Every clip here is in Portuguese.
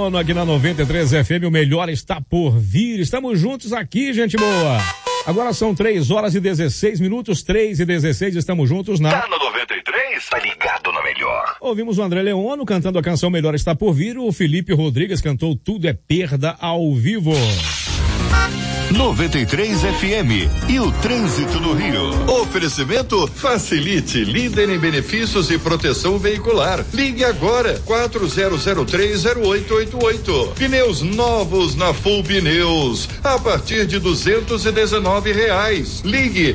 Leono aqui na 93 FM, o melhor está por vir. Estamos juntos aqui, gente boa. Agora são 3h16, 3h16, estamos juntos na... Tá no 93, tá ligado no melhor. Ouvimos o André Leono cantando a canção Melhor Está Por Vir, o Felipe Rodrigues cantou Tudo é Perda ao vivo. 93 FM e o trânsito no Rio. Oferecimento Facilite, líder em benefícios e proteção veicular. Ligue agora 40030888. Pneus novos na Full Pneus a partir de R$219. Ligue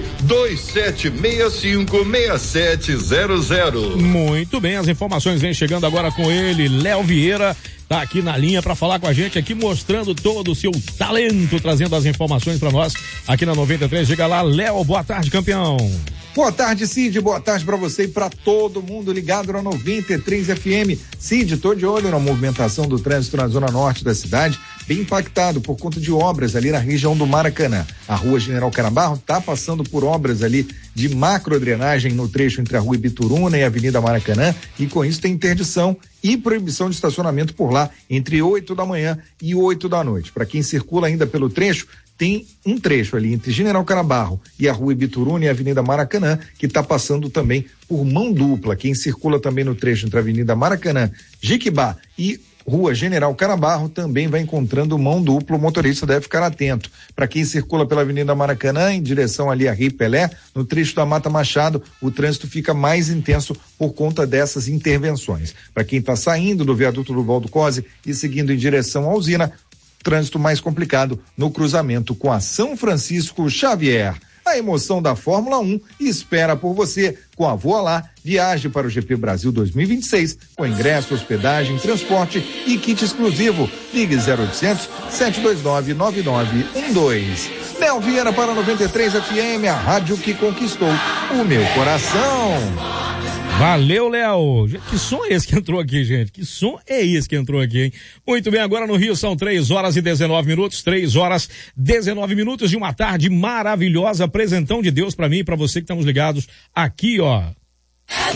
27656700. Muito bem, as informações vêm chegando agora com ele, Léo Vieira. Tá aqui na linha para falar com a gente aqui, mostrando todo o seu talento, trazendo as informações para nós aqui na 93. Chega lá, Léo, boa tarde, campeão. Boa tarde, Cid, boa tarde para você e para todo mundo ligado na 93 FM. Cid, tô de olho na movimentação do trânsito na zona norte da cidade, bem impactado por conta de obras ali na região do Maracanã. A rua General Carabarro tá passando por obras ali de macrodrenagem no trecho entre a rua Ibituruna e a Avenida Maracanã, e com isso tem interdição e proibição de estacionamento por lá entre 8 da manhã e 8 da noite. Para quem circula ainda pelo trecho, tem um trecho ali entre General Carabarro e a rua Ibituruna e a Avenida Maracanã, que está passando também por mão dupla. Quem circula também no trecho entre a Avenida Maracanã, Jiquibá e Rua General Carabarro também vai encontrando mão dupla, o motorista deve ficar atento. Para quem circula pela Avenida Maracanã em direção ali a Rio Pelé, no trecho da Mata Machado, o trânsito fica mais intenso por conta dessas intervenções. Para quem está saindo do viaduto do Valdo Cosi e seguindo em direção à usina, trânsito mais complicado no cruzamento com a São Francisco Xavier. A emoção da Fórmula 1 espera por você. Com a Voa Lá, viaje para o GP Brasil 2026, com ingresso, hospedagem, transporte e kit exclusivo. Ligue 0800 729 9912. Léo Vieira para 93 FM, a rádio que conquistou o meu coração. Valeu, Léo. Que som é esse que entrou aqui, gente? Que som é esse que entrou aqui, hein? Muito bem, agora no Rio são 3h19, 3h19 de uma tarde maravilhosa, presentão de Deus pra mim e pra você que estamos ligados aqui, ó.